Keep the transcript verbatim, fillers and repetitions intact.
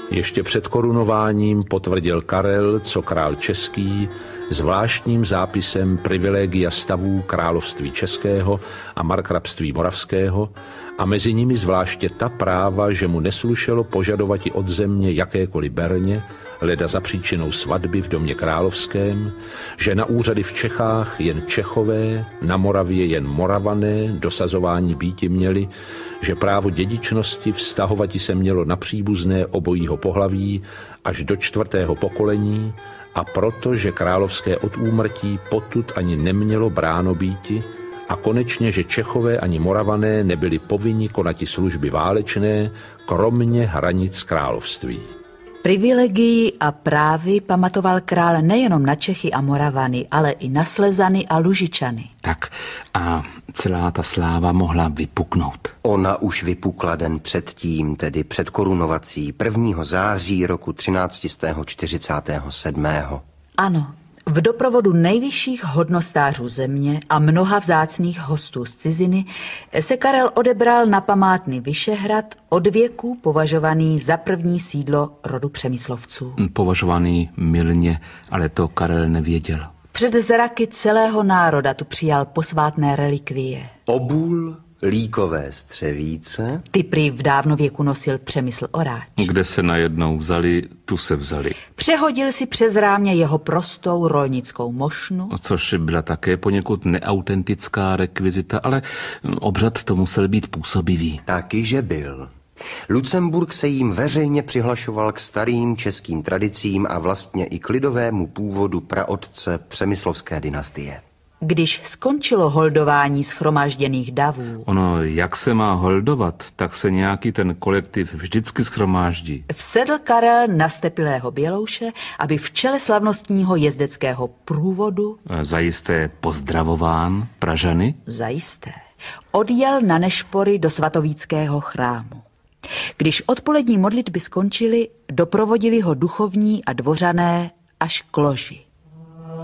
Ještě před korunováním potvrdil Karel, co král český, zvláštním zápisem privilegia stavů království českého a markrabství moravského a mezi nimi zvláště ta práva, že mu neslušelo požadovat i od země jakékoliv berně, leda za příčinou svatby v domě královském, že na úřady v Čechách jen Čechové, na Moravě jen Moravané dosazování býti měli, že právo dědičnosti vztahovati se mělo na příbuzné obojího pohlaví až do čtvrtého pokolení a proto, že královské od úmrtí potud ani nemělo bráno býti a konečně, že Čechové ani Moravané nebyli povinni konati služby válečné, kromě hranic království. Privilegii a právy pamatoval král nejenom na Čechy a Moravany, ale i na Slezany a Lužičany. Tak a celá ta sláva mohla vypuknout. Ona už vypukla den předtím, tedy před korunovací prvního září roku třináct set čtyřicet sedm. Ano, v doprovodu nejvyšších hodnostářů země a mnoha vzácných hostů z ciziny se Karel odebral na památný Vyšehrad, od věku považovaný za první sídlo rodu Přemyslovců. Považovaný mylně, ale to Karel nevěděl. Před zraky celého národa tu přijal posvátné relikvie. Obůl, líkové střevíce. Ty prý v dávnověku nosil Přemysl Oráč. Kde se najednou vzali, tu se vzali. Přehodil si přes rámě jeho prostou rolnickou mošnu. Což byla také poněkud neautentická rekvizita, ale obřad to musel být působivý. Taky, že byl. Lucemburk se jim veřejně přihlašoval k starým českým tradicím a vlastně i k lidovému původu praotce přemyslovské dynastie. Když skončilo holdování shromážděných davů. Ono, jak se má holdovat, tak se nějaký ten kolektiv vždycky shromáždí. Vsedl Karel na stepilého bělouše, aby v čele slavnostního jezdeckého průvodu zajisté pozdravován Pražany. Zajisté. Odjel na nešpory do svatovíckého chrámu. Když odpolední modlitby skončily, doprovodili ho duchovní a dvořané až k loži.